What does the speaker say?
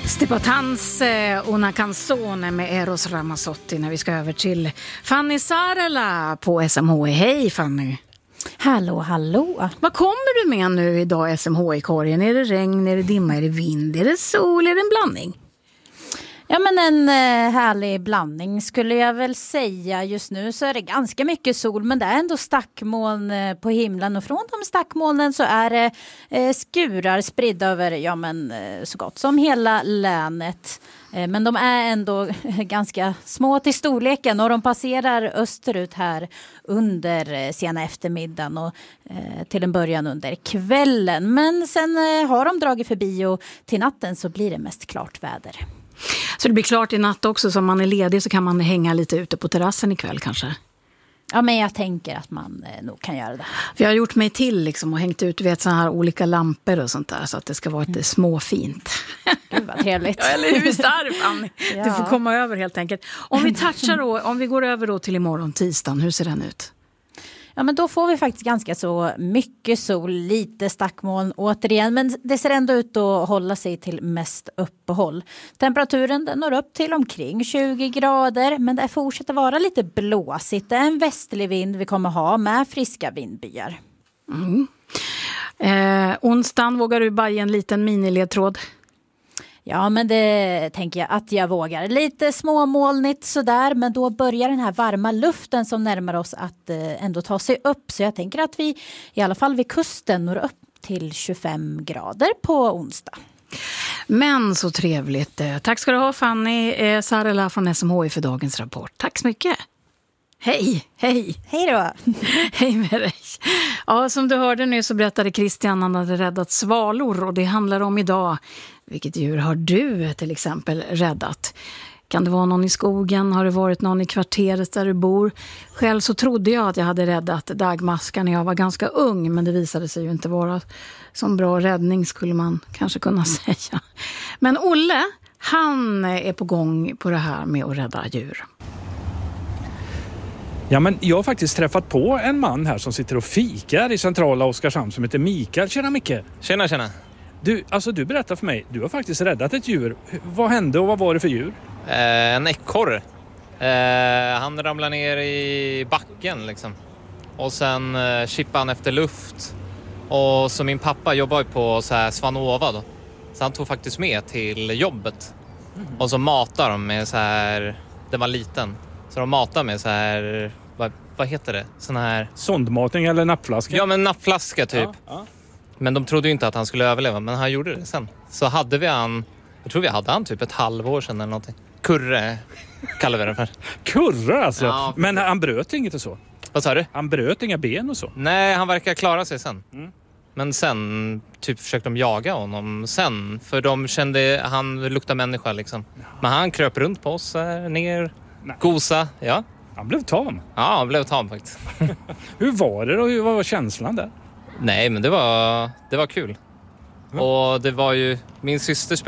Stepatans Una Canzone med Eros Ramazzotti när vi ska över till Fanny Sarela på SMHI. Hej Fanny! Hallå, hallå! Vad kommer du med nu idag SMHI-korgen? Är det regn, är det dimma, är det vind, är det sol, är det en blandning? Ja, men en härlig blandning skulle jag väl säga. Just nu så är det ganska mycket sol, men det är ändå stackmoln på himlen. Och från de stackmolnen så är det skurar spridda över så gott som hela länet. Men de är ändå ganska små till storleken och de passerar österut här under sena eftermiddagen och till en början under kvällen. Men sen har de dragit förbi och till natten så blir det mest klart väder. Så det blir klart i natt också, så om man är ledig så kan man hänga lite ute på terrassen ikväll kanske? Ja, men jag tänker att man nog kan göra det. För jag har gjort mig till liksom och hängt ut så här olika lampor och sånt där så att det ska vara ett småfint. Gud vad trevligt. Ja, eller hur? Visst är det, Fanny? Ja. Du får komma över helt enkelt. Om vi touchar då, om vi går över då till imorgon tisdagen, hur ser den ut? Ja, men då får vi faktiskt ganska så mycket sol, lite stackmoln återigen. Men det ser ändå ut att hålla sig till mest uppehåll. Temperaturen den når upp till omkring 20 grader. Men det fortsätter vara lite blåsigt. Det är en västlig vind vi kommer ha med friska vindbyar. Onsdagen vågar du bara ge en liten miniledtråd? Ja, men det tänker jag att jag vågar. Lite småmolnigt sådär, men då börjar den här varma luften som närmar oss att ändå ta sig upp. Så jag tänker att vi i alla fall vid kusten når upp till 25 grader på onsdag. Men så trevligt. Tack ska du ha Fanny Sarela från SMHI för dagens rapport. Tack så mycket. Hej, hej. Hej då. Hej med dig. Ja, som du hörde nu så berättade Christian att han hade räddat svalor och det handlar om idag. Vilket djur har du till exempel räddat? Kan det vara någon i skogen? Har det varit någon i kvarteret där du bor? Själv så trodde jag att jag hade räddat dagmaskan när jag var ganska ung. Men det visade sig ju inte vara som bra räddning skulle man kanske kunna säga. Men Olle, han är på gång på det här med att rädda djur. Ja, men jag har faktiskt träffat på en man här som sitter och fikar i centrala Oskarshamn som heter Mikael. Tjena Micke! Tjena. Du berättar för mig, du har faktiskt räddat ett djur. Vad hände och vad var det för djur? En ekorre. Han ramlade ner i backen liksom. Och sen chippade han efter luft. Och så min pappa jobbar ju på så här Svanova då. Så han tog faktiskt med till jobbet. Och så matar de med så här, den var liten. Så de matar med så här, vad heter det? Sån här... Sondmatning eller nappflaska? Ja, men nappflaska typ. Ja. Men de trodde ju inte att han skulle överleva, men han gjorde det sen. Så hade vi han, jag tror vi hade han typ ett halvår sedan eller någonting. Kurre kallar vi den för. Kurre alltså? Ja. Men han bröt inget och så? Vad sa du? Han bröt inga ben och så? Nej, han verkar klara sig sen. Men sen typ försökte de jaga honom sen. För de kände, han luktar människa liksom. Men han kröp runt på oss, ner, gosa, ja. Han blev tam? Ja, han blev tam faktiskt. Hur var det då? Hur var känslan där? Nej, men det var kul. Och det var ju, min syster